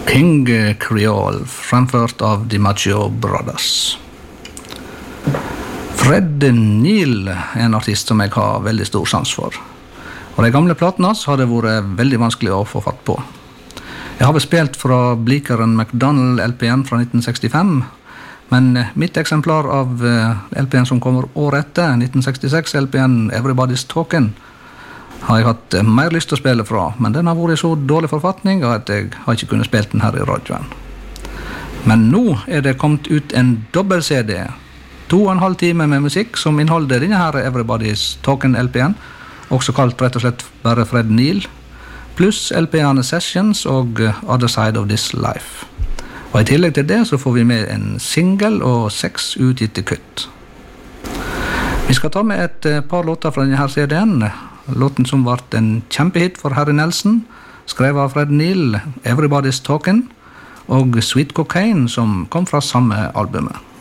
King Creole, fremført av DiMaggio Brothers. Fred Neil en artist som jeg har veldig stor sans for. Og de gamle platene har det vært veldig vanskelig å få fatt på. Jeg har bespilt fra Bleecker & McDonald LPN fra 1965, men mitt eksemplar av LPN som kommer året etter, 1966 LPN Everybody's Talking, har jeg hatt mer lyst til å spille fra, men den har vært i så dårlig forfatning at jeg har ikke kunnet spille den her i radioen. Men nå det kommet ut en dobbel-CD, 2,5 timer med musikk som inneholder denne her Everybody's Talking LPN, også kalt rett og slett bare Fred Neil, pluss LPN Sessions og Other Side of This Life. Og i tillegg til det så får vi med en single og 6 utgitte kutt. Vi skal ta med et par låter fra denne her CD-en. Låten som var en kjempehit for Harry Nelson, skrevet av Fred Neil, Everybody's Talking, og Sweet Cocaine, som kom fra samme albumet.